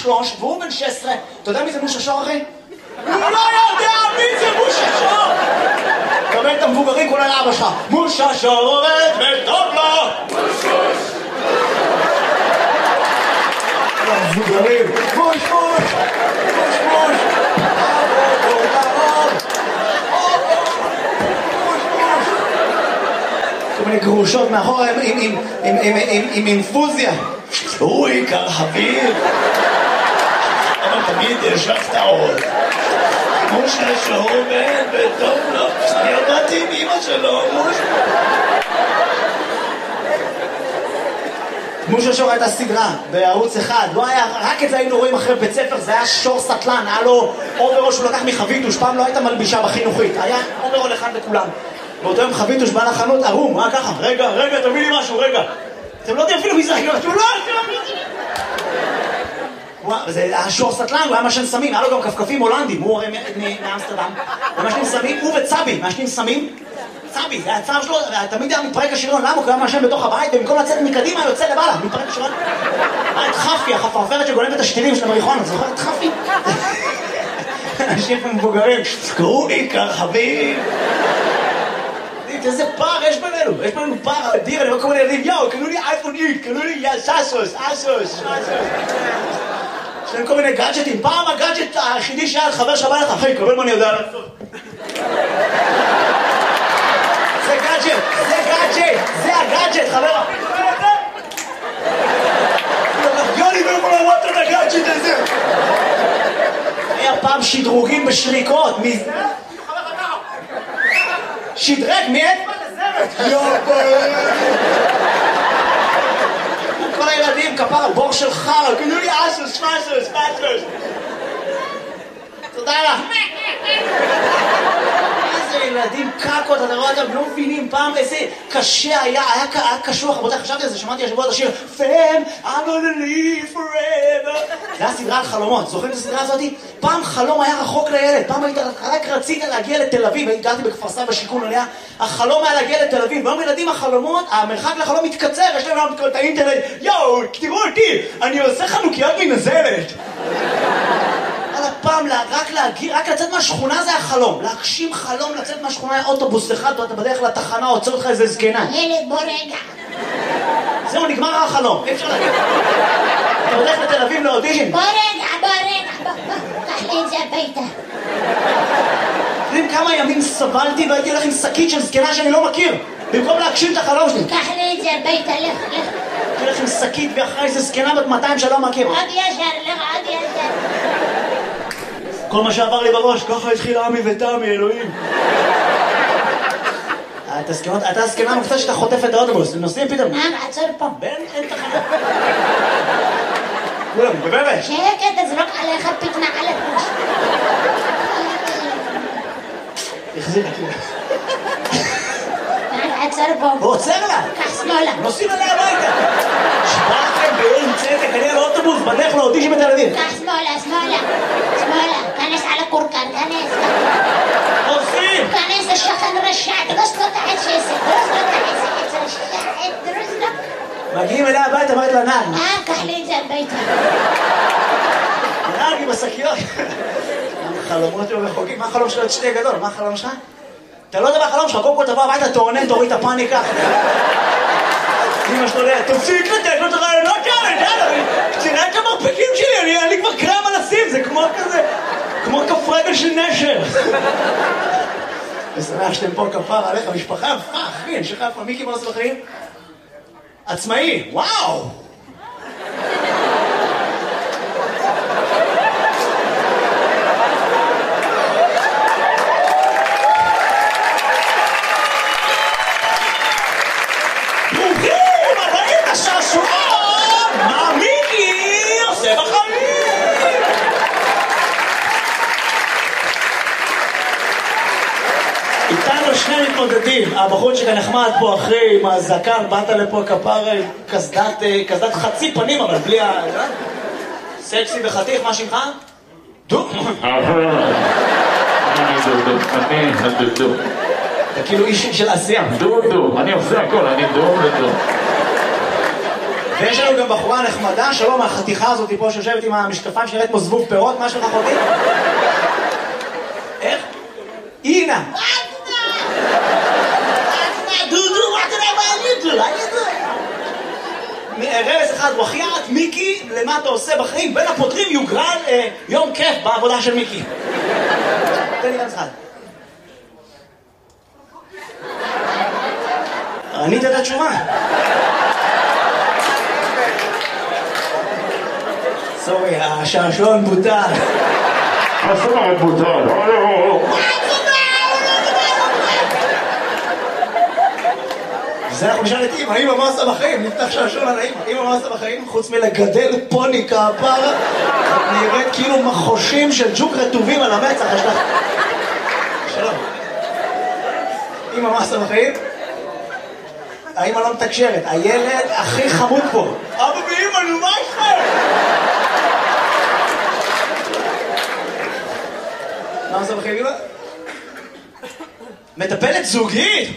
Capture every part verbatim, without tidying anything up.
שלוש, והוא בן שש עשרה. אתה יודע מי זה מושה שור, אחי? הוא לא יודע מי זה מושה שור! קבל את המבוגרים כולל אבא שלך. מושה שור עובד וטוב לו! מושוש! המבוגרים! מוש מוש! מוש מוש! אבו תרוב! מוש מוש! כל מיני גרושות מאחור עם אינפוזיה. הוא עיקר חביב! אבל תמיד יש הפתעות. מושה שור עובד וטוב לו. אני עבדתי עם אמא שלו, מושה. מושה שור הייתה סדרה בערוץ אחד, לא היה, רק את זה היינו רואים אחרי בית ספר, זה היה שור סטלן, היה לו אוברול שהוא לקח מחביתוש, פעם לא הייתה מלבישה בחינוכית, היה אוברול אחד לכולם. באותו יום חביתוש בא לחנות ערום, מה ככה? רגע, רגע, תביא לי משהו, רגע. אתם לא יודעים אפילו מי זה, הוא לא, זה היה שור סטלן, הוא היה משן סמים, היה לו גם כפכפים הולנדים, הוא הרי מאמסטרדם, הוא משנים סמים, הוא וצבי, משנים סמים, צבי, זה הצו שלו, תמיד היה מתפרק השריון, למה? הוא היה משן בתוך הבית, במקום לצאת מקדימה, יוצא לבעלה, מתפרק השריון. היה את חפי, החפרפרת שגונבת את השתילים של המריחואנה, זוכר את חפי? אנשים מבוגרים, קראו לי כרחבים. איזה פער יש בינינו, יש בינינו פער אדיר, אני רואה כל מיני ילדים, יאו, קנו לי אייפון איקס, קנו לי סאסוס, אסוס, אסוס. יש להם כל מיני גאדג'טים, פעם הגאדג'ט היחידי שהיה חבר שבא לך, אחי, קבל מה אני יודע לעשות. זה גאדג'ט, זה גאדג'ט, זה הגאדג'ט, חבר. יוני ואומר לו, what the גאדג'ט הזה? היה פעם שדרוגים בשריקות, שדרג, מי את? כל הילדים, כפר, בור של חר, קנו לי אסוס, שמאסוס, פאסוס. תודה לך. איזה ילדים קקות, אתה רואה אותם, לא מבינים פעם איזה קשה היה, היה קשוח, רבותיי, חשבתי על זה, שמעתי השבוע את השיר Fam, I'm gonna live forever. זה היה סדרה על חלומות, זוכרים את הסדרה הזאת? פעם חלום היה רחוק לילד, פעם היית, רק רצית להגיע לתל אביב, הגעתי בכפר סבא בשיכון עליה, החלום היה להגיע לתל אביב, והיום ילדים החלומות, המרחק לחלום מתקצר, יש להם את האינטרנט, יואו, תראו אותי, אני עושה חנוכיות מנזלת. פעם רק להגיע, רק לצאת מהשכונה זה החלום. להגשים חלום, לצאת מהשכונה היה אוטובוס אחד, ואתה בדרך לתחנה, עוצר אותך איזה זקנה. ילד, בוא רגע. זהו, נגמר החלום. אי אפשר להגיד. אתה בדרך לתל אביב לאודישן. בוא רגע, בוא רגע, בוא, בוא. קח לי את זה הביתה. יודעים כמה ימים סבלתי והייתי הולך עם שקית של זקנה שאני לא מכיר. במקום להגשים את החלום שלי. קח לי את זה הביתה, לך, לך. הייתי הולך עם שקית ואחרי איזה זקנה בת מאתיים שלא מכיר. עוד ישר, לך, עוד ישר. כל מה שעבר לי בראש, ככה התחיל עמי ותמי, אלוהים. אתה הסכנה מופתע שאתה חוטף את האוטובוס, נוסעים פתאום. מה, עצור פה. בן, אין תחנה. כולם, בבבת. שקט, תזרוק עליך פיתנה על הפוש. תחזיר לכם. עצור פה. הוא עוצר לה. קח שמאלה. נוסעים עליה הביתה. שבאתם באין צדק, אני על האוטובוס, בדרך לאודישן בתל אביב. קח שמאלה, שמאלה. שמאלה. כנס על הקורקן, כנס. נוסעים. כנס לשכן רשע, דרוס לו תחת שסק, דרוס לו תחת שסק, רשע, דרוס לו. מגיעים אליה הביתה, אמרת לה נעל. אה, קח לי את זה הביתה. נעל עם השקיות. חלומות לא רחוקים, מה החלום שלו? את שתי גדול, מה החלום שלך? אתה לא יודע מה החלום שלך, קודם כל תבוא הביתה, תעונן, תוריד את הפאניקה. אמא שלו ליה, תפסיק לתת לו את הרעיונות כאלה, יאללה, תראה את המרפקים שלי, אני כבר קרם על הסים, זה כמו כזה, כמו כף רגל של נשר. אני שמח שאתם פה כפר עליך, משפחה, אחי, אני שחרר פה, מיקי מה עושה בחיים? עצמאי, וואו! מתמודדים, הבחור שכאן נחמד פה אחרי עם הזקן, באת לפה כפר קסדת, קסדת חצי פנים אבל בלי ה... סקסי וחתיך, מה שמך? דו? אני דודו, אני הדודו. אתה כאילו איש של עשייה. דודו, אני עושה הכל, אני דודו. ויש לנו גם בחורה נחמדה, שלום, החתיכה הזאת פה שיושבת עם המשקפיים שנראית כמו זבוב פירות, מה שלך אחותי? איך? אינה. דודו, מה תראה מה אני דו? רמז אחד, וחיית, מיקי, למה אתה עושה בחיים? בין הפותרים יוגרל יום כיף בעבודה של מיקי. תן לי רמז אחד. ענית את התשובה. סורי, השעשועון בוטל. השעשועון בוטל. זה אנחנו נשאל את אמא, אמא מה עושה בחיים? נפתח שעשועון על האמא. אמא מה עושה בחיים? חוץ מלגדל פוני כפרה, נראית כאילו מחושים של ג'וק רטובים על המצח. יש לך... שלום. אמא מה עושה בחיים? האמא לא מתקשרת, הילד הכי חמוד פה. אבא ואמא, נו מה איתכם? מה עושה בחיים, אמא? מטפלת זוגית?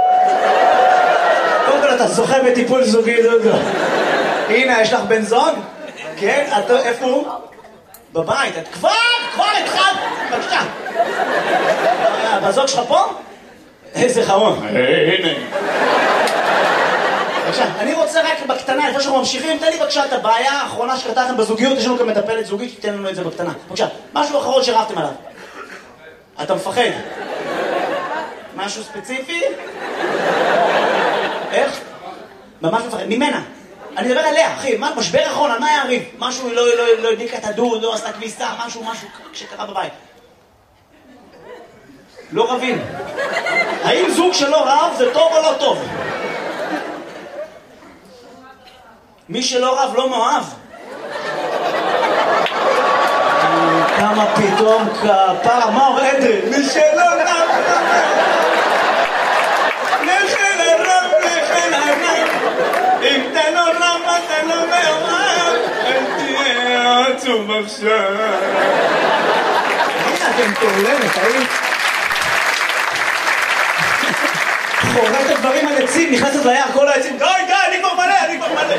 קודם כל אתה זוכה בטיפול זוגי, דודו. הנה, יש לך בן זוג? כן? איפה הוא? בבית. את כבר, כבר התחלת. בבקשה. בזוג שלך פה? איזה חמוד. הנה. בבקשה, אני רוצה רק בקטנה, לפני שאנחנו ממשיכים, תן לי בבקשה את הבעיה האחרונה שקרתה לכם בזוגיות, יש לנו גם מטפלת זוגית, תתן לנו את זה בקטנה. בבקשה, משהו אחרון שרבתם עליו. אתה מפחד? משהו ספציפי? איך? ממש מפחד, ממנה. אני מדבר עליה, אחי, מה, משבר אחרון, על מה היה הריב? משהו, לא, לא, לא הדליקה את הדוד, לא עשתה כביסה, משהו, משהו שקרה בבית. לא רבים. האם זוג שלא רב זה טוב או לא טוב? מי שלא רב לא מאוהב. כמה פתאום כפרה, מה אומר אדרי? מי שלא רב נכן הרב, נכן הרב, אם אתה לא רב אתה לא מאוהב, אל תהיה עצוב עכשיו. הנה אתם תעולמת, האם? חורט את דברים על עצים, נכנסת ליער, כל העצים, די, די, אני כבר מלא, אני כבר מלא.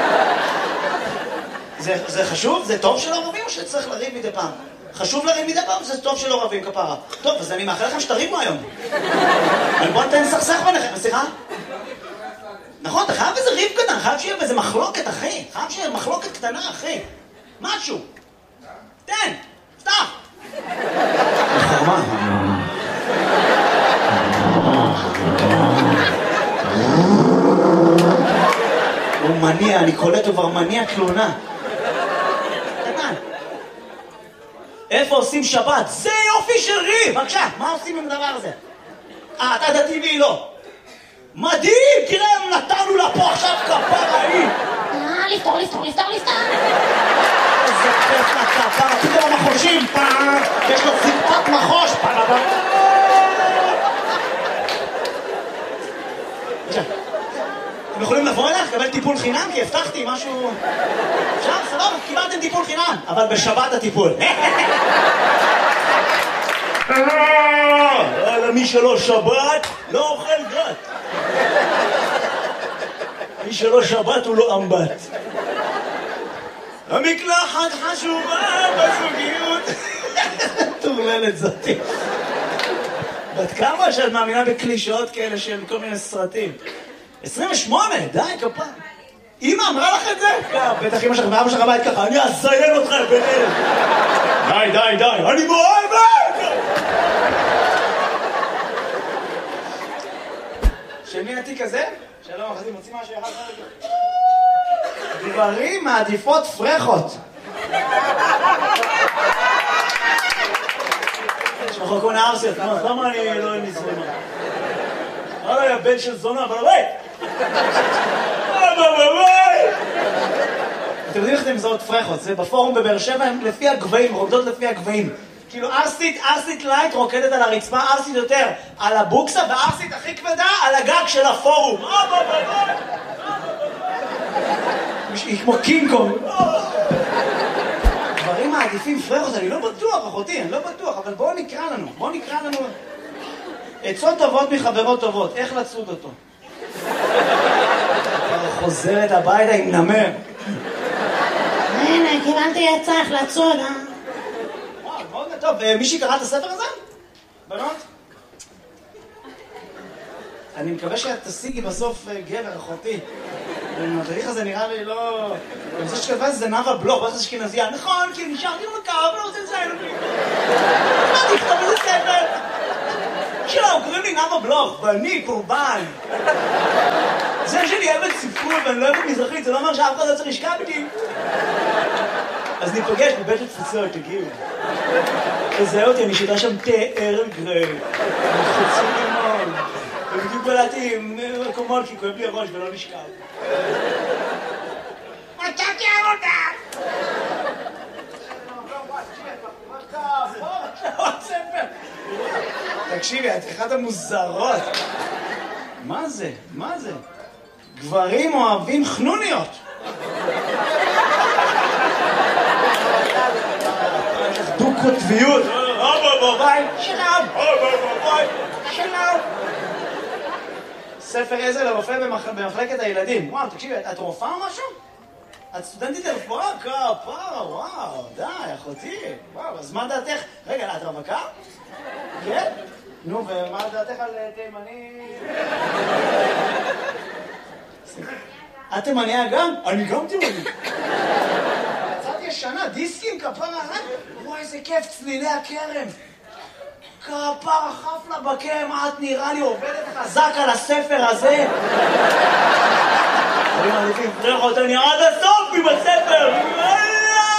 זה, זה חשוב? זה טוב שלא רבים או שצריך לריב מדי פעם? חשוב לריב מדי פעם? זה טוב שלא רבים כפרה. טוב, אז אני מאחל לכם שתריבו היום. אבל בוא נתן סכסך ביניכם, סליחה? נכון, אתה חייב איזה ריב קטן, חייב שיהיה איזה מחלוקת, אחי. חייב שיהיה מחלוקת קטנה, אחי. משהו. תן, פתח. חרמה. הוא מניע, אני קולט, הוא כבר מניע תלונה. קטן. איפה עושים שבת? זה יופי של ריב! בבקשה, מה עושים עם הדבר הזה? אה, אתה דתי והיא לא. מדהים! תראה, נתנו לה פה עכשיו כפרה היא! אה, לפתור, לפתור, לפתור, לפתור! איזה כיף לכפרה, פתאום המחושים, פעם! יש לו זיפת מחוש! פעם! בבקשה. אתם יכולים לבוא אליך, לקבל טיפול חינם? כי הבטחתי משהו... אפשר, סבבה, קיבלתם טיפול חינם, אבל בשבת הטיפול. מי שלא שבת, לא אוכל גת. מי שלא שבת הוא לא אמבט. המקלחת חשובה בזוגיות. תורללת זאתי. בת כמה שאת מאמינה בקלישאות כאלה של כל מיני סרטים? עשרים ושמונה, די, כפה. אמא אמרה לך את זה? בטח אמא שלך ואבא שלך בית ככה, אני אזיין אותך בן אלף. די, די, די, אני מאוהבת! של מי התיק הזה? שלום, אחזים, מוצאים משהו אחד רגע. גברים מעדיפות פרחות. יש לך כל מיני ארסיות, למה אני לא נזרמה? הלאה, יא בן של זונה, אבל הרי! אתם יודעים איך אתם מזהות פרחות? זה בפורום בבאר שבע, הם לפי הגבהים, רוקדות לפי הגבהים. כאילו ארסית, ארסית לייט רוקדת על הרצפה, ארסית יותר על הבוקסה, וארסית הכי כבדה על הגג של הפורום. היא כמו קינג קונג. דברים מעדיפים פרחות, אני לא בטוח, אחותי, אני לא בטוח, אבל בואו נקרא לנו, בואו נקרא לנו... עצות טובות מחברות טובות, איך לצוד אותו? חוזרת הביתה עם נמר. הנה, קיבלתי עצה איך לצוד, אה? וואו, מאוד טוב. מישהי קרא את הספר הזה? בנות? אני מקווה שאת תשיגי בסוף גבר, אחותי. המדריך הזה נראה לי לא... אני חושב שכתבה זה נאווה בלוך, בטח אשכנזייה. נכון, כי נשארתי במכר, אבל לא רוצה לציין אותי. מה תכתוב איזה ספר? שלום, קוראים לי נאווה בלוך, ואני קורבן. זה שאני אוהבת ספרות ואני לא אוהבת מזרחית, זה לא אומר שאף אחד לא צריך לשכב איתי. אז ניפגש בבית התפוצות, תגיעו. תזהה אותי, אני שותה שם תה ארל גריי. חוצים לימון. ובדיוק בלעתי מקומות כי כואב לי הראש ולא נשכב. מצאתי עבודה! תקשיבי, את אחת המוזרות. מה זה? מה זה? גברים אוהבים חנוניות. דו-קוטביות. שלום, שלום. ספר עזר לרופא במחלקת הילדים. וואו, תקשיבי, את רופאה או משהו? את סטודנטית לרפואה? כפרה, וואו, די, אחותי. וואו, אז מה דעתך? רגע, את רווקה? כן? נו, ומה דעתך על תימני? את תימניה גם? אני גם תימני. קצת ישנה, דיסקים, כפרה, וואי, איזה כיף, צלילי הכרם. כפרה, חפלה בקרם, את נראה לי עובדת חזק על הספר הזה. אני מעדיפים, פרח אותה נראה עד הסוף עם הספר.